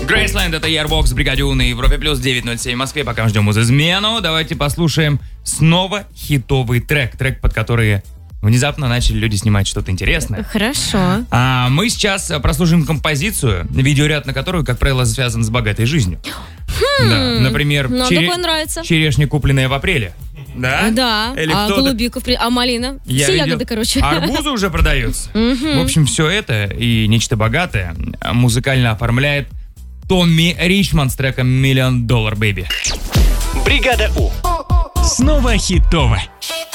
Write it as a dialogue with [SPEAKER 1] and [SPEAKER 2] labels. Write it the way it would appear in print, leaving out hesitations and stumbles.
[SPEAKER 1] Грейсленд, это Ярбокс, Бригадю на Европе Плюс, 9:07 в Москве. Пока мы ждем измену, давайте послушаем снова хитовый трек, под который внезапно начали люди снимать что-то интересное.
[SPEAKER 2] Хорошо.
[SPEAKER 1] Мы сейчас прослушаем композицию, видеоряд на которую, как правило, связан с богатой жизнью. Да, например, черешня, купленная в апреле. Да?
[SPEAKER 2] Да.
[SPEAKER 1] Или
[SPEAKER 2] голубика, малина. Все ягоды, короче.
[SPEAKER 1] Арбузы уже продаются. В общем, все это и нечто богатое музыкально оформляет Томми Ричмонд с треком $1 Million Baby.
[SPEAKER 3] Бригада У. Снова хитово.